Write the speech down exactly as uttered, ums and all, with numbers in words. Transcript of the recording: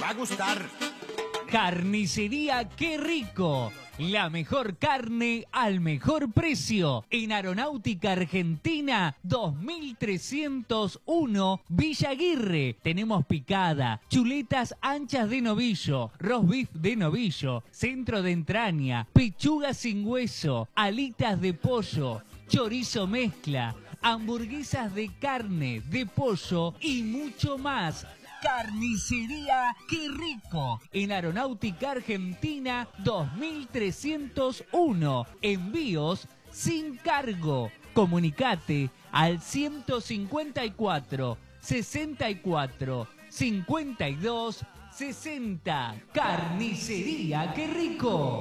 va a gustar. Carnicería Qué Rico. La mejor carne al mejor precio. En Aeronáutica Argentina dos mil trescientos uno Villa Aguirre. Tenemos picada, chuletas anchas de novillo, roast beef de novillo, centro de entraña, pechuga sin hueso, alitas de pollo, chorizo mezcla, hamburguesas de carne, de pollo y mucho más. Carnicería Qué Rico. En Aeronáutica Argentina dos mil trescientos uno. Envíos sin cargo. Comunicate al ciento cincuenta y cuatro, sesenta y cuatro, cincuenta y dos, sesenta. Carnicería Qué Rico.